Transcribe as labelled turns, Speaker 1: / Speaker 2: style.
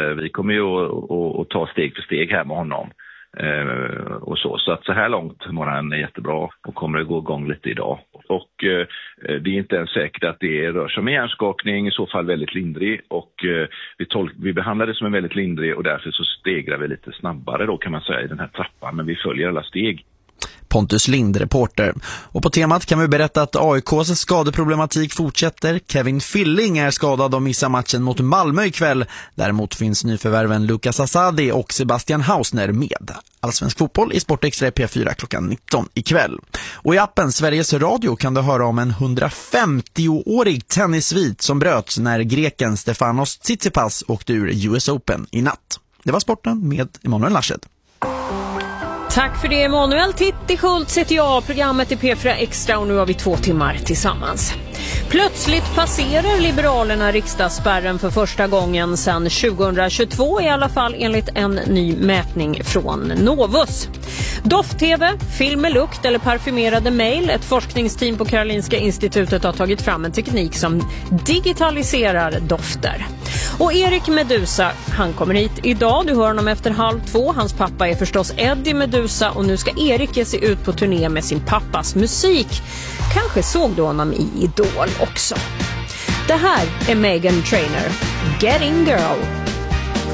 Speaker 1: vi kommer ju att ta steg för steg här med honom. Och så att så här långt mår han jättebra och kommer att gå igång lite idag. Och det är inte ens säkert att det rör sig om en hjärnskakning, i så fall väldigt lindrig. Och vi behandlar det som en väldigt lindrig och därför så stegrar vi lite snabbare då kan man säga i den här trappan. Men vi följer alla steg.
Speaker 2: Pontus Lind, reporter. Och på temat kan vi berätta att AIKs skadeproblematik fortsätter. Kevin Filling är skadad och missar matchen mot Malmö ikväll. Däremot finns nyförvärven Lucas Asadi och Sebastian Hausner med. Allsvensk fotboll i Sportextra P4 klockan 19 ikväll. Och i appen Sveriges Radio kan du höra om en 150-årig tennissvit som bröts när greken Stefanos Tsitsipas åkte ur US Open i natt. Det var sporten med Emanuel Larshed.
Speaker 3: Tack för det Emanuel. Titti Schultz heter jag. Programmet är P4 Extra och nu har vi 2 timmar tillsammans. Plötsligt passerar Liberalerna riksdagsspärren för första gången sedan 2022, i alla fall enligt en ny mätning från Novus. Doft-TV, film med lukt eller parfymerade mejl. Ett forskningsteam på Karolinska institutet har tagit fram en teknik som digitaliserar dofter. Och Erik Medusa, han kommer hit idag. Du hör honom efter 1:30. Hans pappa är förstås Eddie Medusa och nu ska Erik ge sig ut på turné med sin pappas musik. Kanske såg du honom i Idol också. Det här är Meghan Trainor, Getting Girl.